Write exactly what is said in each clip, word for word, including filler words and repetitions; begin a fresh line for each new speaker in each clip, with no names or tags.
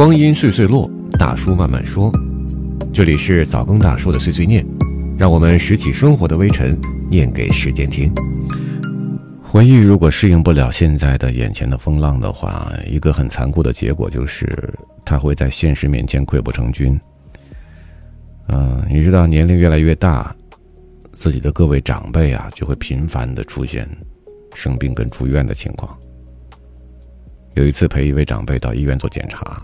光阴岁岁落，大叔慢慢说。这里是早更大叔的碎碎念，让我们拾起生活的微尘，念给时间听。回忆如果适应不了现在的眼前的风浪的话，一个很残酷的结果就是它会在现实面前溃不成军。嗯、呃，你知道年龄越来越大，自己的各位长辈啊就会频繁的出现生病跟住院的情况。有一次陪一位长辈到医院做检查，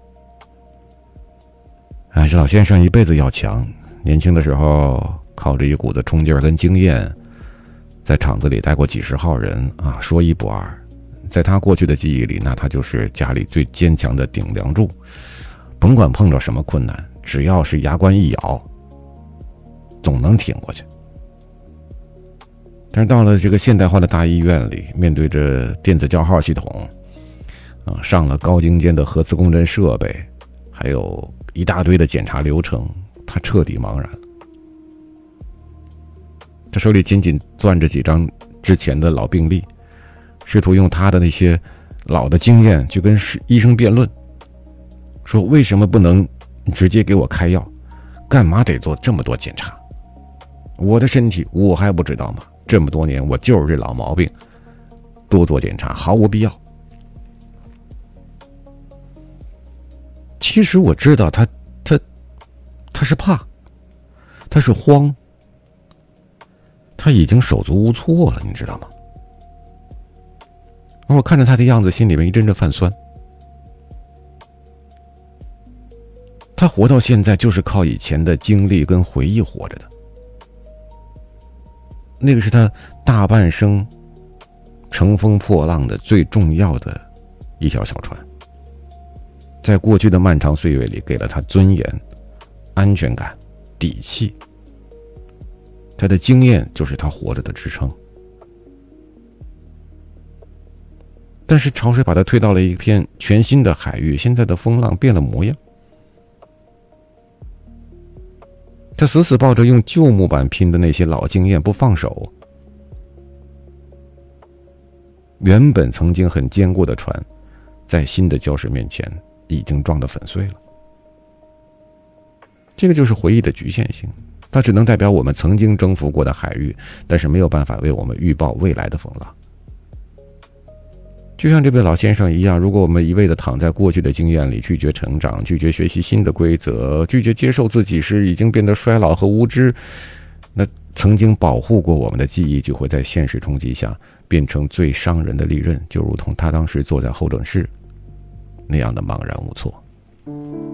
哎，这老先生一辈子要强，年轻的时候靠着一股子冲劲儿跟经验，在厂子里带过几十号人啊，说一不二。在他过去的记忆里，那他就是家里最坚强的顶梁柱，甭管碰着什么困难，只要是牙关一咬，总能挺过去。但是到了这个现代化的大医院里，面对着电子叫号系统啊，上了高精尖的核磁共振设备，还有一大堆的检查流程，他彻底茫然。他手里紧紧攥着几张之前的老病历，试图用他的那些老的经验去跟医生辩论，说为什么不能直接给我开药，干嘛得做这么多检查？我的身体我还不知道吗？这么多年我就是这老毛病，多做检查毫无必要。其实我知道他他他是怕，他是慌，他已经手足无措了，你知道吗？而我看着他的样子，心里面一阵阵泛酸。他活到现在就是靠以前的经历跟回忆活着的，那个是他大半生乘风破浪的最重要的一条小船，在过去的漫长岁月里给了他尊严、安全感、底气。他的经验就是他活着的支撑。但是潮水把他推到了一片全新的海域，现在的风浪变了模样。他死死抱着用旧木板拼的那些老经验不放手，原本曾经很坚固的船，在新的礁石面前已经撞得粉碎了。这个就是回忆的局限性，它只能代表我们曾经征服过的海域，但是没有办法为我们预报未来的风浪。就像这位老先生一样，如果我们一味地躺在过去的经验里，拒绝成长，拒绝学习新的规则，拒绝接受自己是已经变得衰老和无知，那曾经保护过我们的记忆就会在现实冲击下变成最伤人的利刃，就如同他当时坐在候诊室那样的茫然无措。